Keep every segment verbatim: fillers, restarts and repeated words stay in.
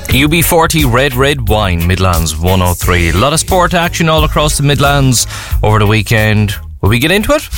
U B forty Red Red Wine, Midlands one oh three. A lot of sport action all across the Midlands over the weekend. Will we get into it?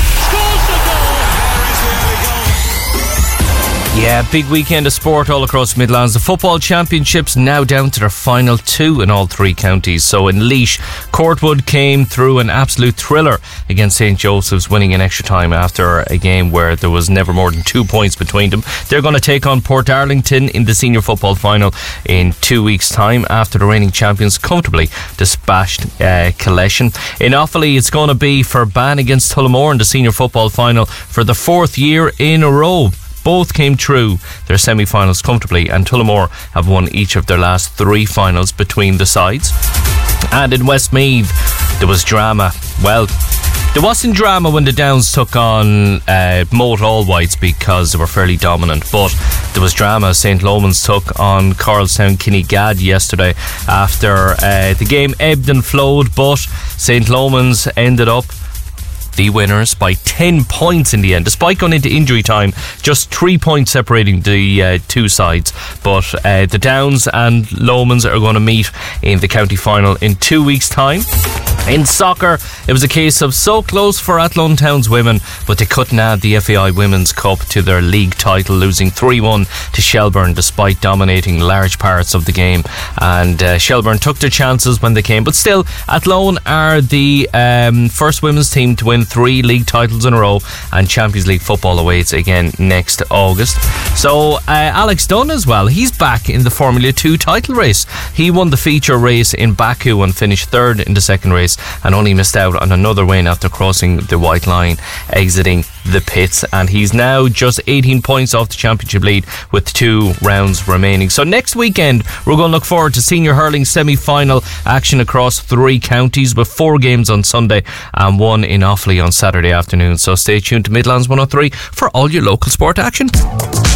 Yeah, big weekend of sport all across Midlands. The football championships now down to their final two in all three counties. So in Laois, Courtwood came through an absolute thriller against Saint Joseph's, winning in extra time after a game where there was never more than two points between them. They're going to take on Portarlington in the senior football final in two weeks' time after the reigning champions comfortably dispatched uh, Collection. In Offaly, it's going to be for Ban against Tullamore in the senior football final for the fourth year in a row. Both came through their semi-finals comfortably, and Tullamore have won each of their last three finals between the sides. And in Westmeath, there was drama. Well, there wasn't drama when the Downs took on uh, Moat All Whites because they were fairly dominant, but there was drama. Saint Lomans took on Carlstown Kinnegad yesterday after uh, the game ebbed and flowed, but Saint Lomans ended up the winners by ten points in the end, despite going into injury time. Just three points separating the uh, two sides. But uh, the Downs and Lomans are going to meet in the county final in two weeks' time. In soccer, it was a case of so close for Athlone Town's women, but they couldn't add the F A I Women's Cup to their league title, losing three one to Shelburne despite dominating large parts of the game. And uh, Shelburne took their chances when they came, but still, Athlone are the um, first women's team to win three league titles in a row, and Champions League football awaits again next August. So uh, Alex Dunn as well, he's back in the Formula two title race. He won the feature race in Baku and finished third in the second race, and only missed out on another win after crossing the white line, exiting the pits. And he's now just eighteen points off the championship lead with two rounds remaining. So next weekend we're going to look forward to senior hurling semi-final action across three counties, with four games on Sunday and one in Offaly on Saturday afternoon. So stay tuned to Midlands one oh three for all your local sport action.